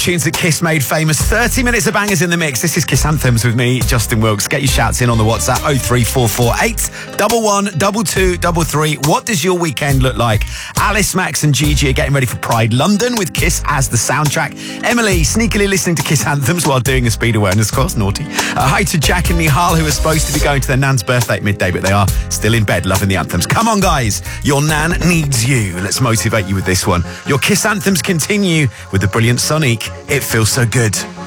Tunes that Kiss made famous. 30 minutes of bangers in the mix. This is Kiss Anthems with me, Justin Wilkes. Get your shouts in on the WhatsApp 03448 112233. What does your weekend look like? Alice, Max and Gigi are getting ready for Pride London with Kiss as the soundtrack. Emily sneakily listening to Kiss Anthems while doing a speed awareness course. Naughty. Hi to Jack and Nihal, who are supposed to be going to their nan's birthday at midday, but they are still in bed loving the anthems. Come on, guys. Your nan needs you. Let's motivate you with this one. Your Kiss Anthems continue with the brilliant Sonic. It feels so good.